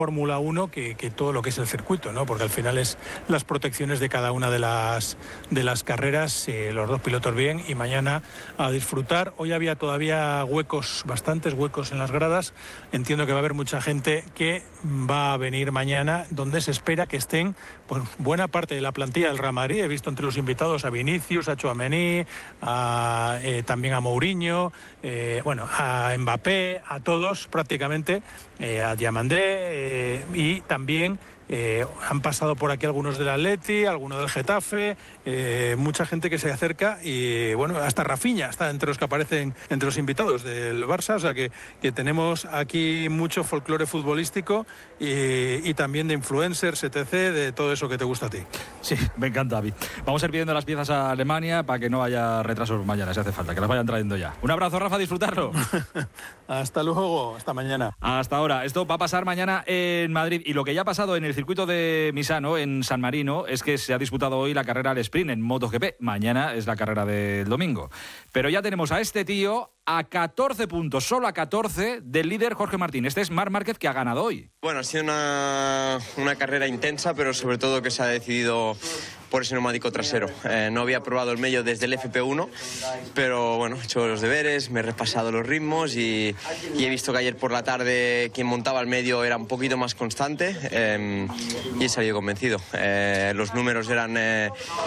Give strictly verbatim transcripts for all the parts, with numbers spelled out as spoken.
Fórmula uno que, que todo lo que es el circuito, ¿no? Porque al final es las protecciones de cada una de las, de las carreras, eh, los dos pilotos bien, y mañana a disfrutar. Hoy había todavía huecos, bastantes huecos en las gradas. Entiendo que va a haber mucha gente que va a venir mañana, donde se espera que estén pues, buena parte de la plantilla del Real Madrid. He visto entre los invitados a Vinicius, a Tchouaméni, a, eh, también a Mourinho, eh, bueno, a Mbappé, a todos prácticamente, eh, a Diamandé, eh, y también eh, han pasado por aquí algunos del Atleti, algunos del Getafe, eh, mucha gente que se acerca, y bueno, hasta Rafinha está entre los que aparecen entre los invitados del Barça, o sea que, que tenemos aquí mucho folclore futbolístico y, y también de influencers, etcétera, de todo eso que te gusta a ti. Sí, me encanta, David. Vamos a ir pidiendo las piezas a Alemania para que no haya retrasos mañana, si hace falta, que las vayan trayendo ya. Un abrazo, Rafa, a disfrutarlo. Hasta luego, hasta mañana. Hasta ahora. Esto va a pasar mañana en Madrid, y lo que ya ha pasado en el circuito de Misano, en San Marino, es que se ha disputado hoy la carrera al sprint en MotoGP. Mañana es la carrera del domingo. Pero ya tenemos a este tío a catorce puntos, solo a catorce del líder Jorge Martín. Este es Marc Márquez, que ha ganado hoy. Bueno, ha sido una, una carrera intensa, pero sobre todo que se ha decidido por ese neumático trasero. Eh, no había probado el medio desde el F P uno, pero bueno, he hecho los deberes, me he repasado los ritmos y, y he visto que ayer por la tarde quien montaba el medio era un poquito más constante, eh, y he salido convencido. Eh, los números eran eh,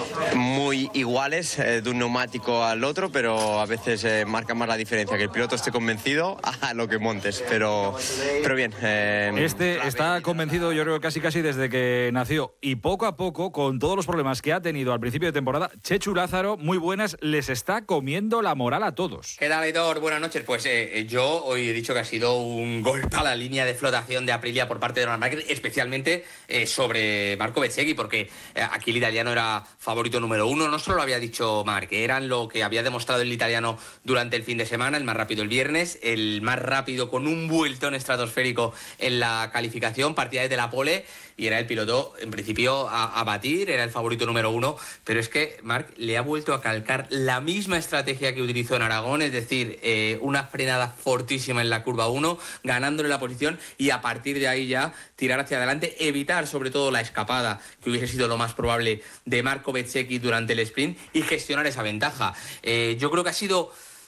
muy iguales eh, de un neumático al otro, pero a veces eh, marca más la diferencia, que el piloto esté convencido a lo que montes, pero, pero bien. Eh, este está convencido, yo creo, casi casi desde que nació, y poco a poco, con todos los problemas que ha tenido al principio de temporada, Chechu Lázaro, muy buenas, les está comiendo la moral a todos. ¿Qué tal, Aitor? Buenas noches. Pues eh, yo hoy he dicho que ha sido un golpe a la línea de flotación de Aprilia por parte de Marc Márquez, especialmente eh, sobre Marco Bezzecchi, porque eh, aquí el italiano era favorito número uno. No solo lo había dicho Marc, eran lo que había demostrado el italiano durante el fin de semana, el más rápido el viernes, el más rápido con un vueltón estratosférico en la calificación, partida desde la pole, y era el piloto, en principio, a, a batir, era el favorito número uno, pero es que Marc le ha vuelto a calcar la misma estrategia que utilizó en Aragón, es decir, eh, una frenada fortísima en la curva uno, ganándole la posición, y a partir de ahí ya tirar hacia adelante, evitar sobre todo la escapada, que hubiese sido lo más probable de Marco Bezzecchi durante el sprint, y gestionar esa ventaja. Eh, yo creo que ha sido...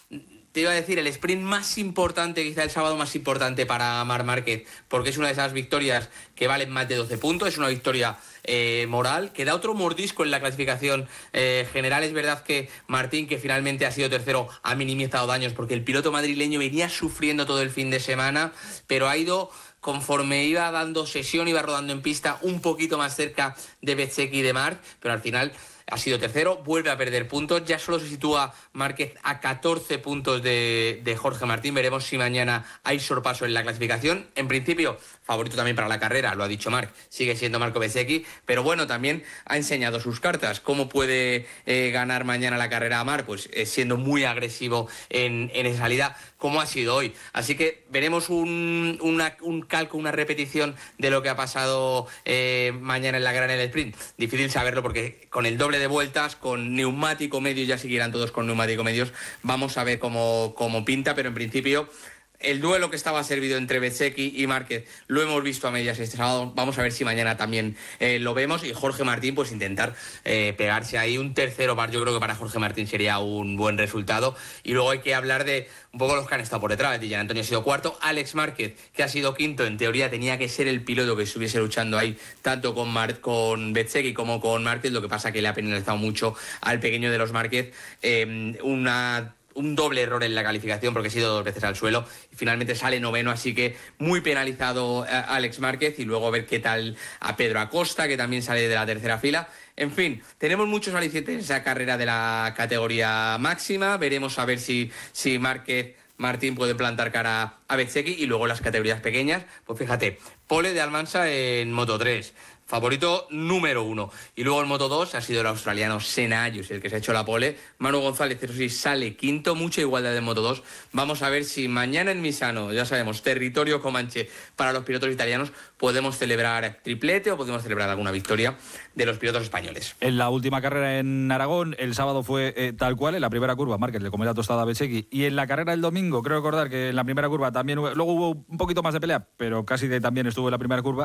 Te iba a decir, el sprint más importante, quizá el sábado más importante para Marc Márquez, porque es una de esas victorias que valen más de doce puntos, es una victoria eh, moral, que da otro mordisco en la clasificación eh, general. Es verdad que Martín, que finalmente ha sido tercero, ha minimizado daños, porque el piloto madrileño venía sufriendo todo el fin de semana, pero ha ido... conforme iba dando sesión, iba rodando en pista un poquito más cerca de Bezzecchi y de Marc, pero al final ha sido tercero, vuelve a perder puntos, ya solo se sitúa Márquez a catorce puntos de, de Jorge Martín. Veremos si mañana hay sorpaso en la clasificación. En principio, favorito también para la carrera, lo ha dicho Marc, sigue siendo Marco Bezzecchi, pero bueno, también ha enseñado sus cartas. ¿Cómo puede eh, ganar mañana la carrera a Marc? Pues eh, siendo muy agresivo en, en esa salida, como ha sido hoy. Así que veremos un, una, un calco, una repetición de lo que ha pasado eh, mañana en la carrera en el sprint. Difícil saberlo porque con el doble de vueltas, con neumático medio, ya seguirán todos con neumático medios, vamos a ver cómo, cómo pinta, pero en principio... El duelo que estaba servido entre Bezzecchi y Márquez lo hemos visto a medias este sábado. Vamos a ver si mañana también eh, lo vemos. Y Jorge Martín, pues intentar eh, pegarse ahí un tercero par. Yo creo que para Jorge Martín sería un buen resultado. Y luego hay que hablar de un poco los que han estado por detrás. Dillan Antonio ha sido cuarto. Alex Márquez, que ha sido quinto. En teoría tenía que ser el piloto que estuviese luchando ahí, tanto con, Mar con Bezzecchi como con Márquez. Lo que pasa que le ha penalizado mucho al pequeño de los Márquez. Eh, una... un doble error en la calificación porque ha sido dos veces al suelo y finalmente sale noveno, así que muy penalizado a Alex Márquez. Y luego ver qué tal a Pedro Acosta, que también sale de la tercera fila. En fin, tenemos muchos alicientes en esa carrera de la categoría máxima. Veremos a ver si, si Márquez... Martín puede plantar cara a Bezzecchi. Y luego las categorías pequeñas, pues fíjate, pole de Almansa en Moto tres, favorito número uno. Y luego en Moto dos ha sido el australiano Senna Ayus el que se ha hecho la pole. Manu González, eso sí, sale quinto, mucha igualdad de Moto dos. Vamos a ver si mañana en Misano, ya sabemos, territorio comanche para los pilotos italianos, podemos celebrar triplete o podemos celebrar alguna victoria de los pilotos españoles. En la última carrera en Aragón, el sábado fue eh, tal cual, en la primera curva Márquez le comió la tostada a Bezzecchi, y en la carrera del domingo, creo recordar que en la primera curva también hubo, luego hubo un poquito más de pelea, pero casi que también estuvo en la primera curva.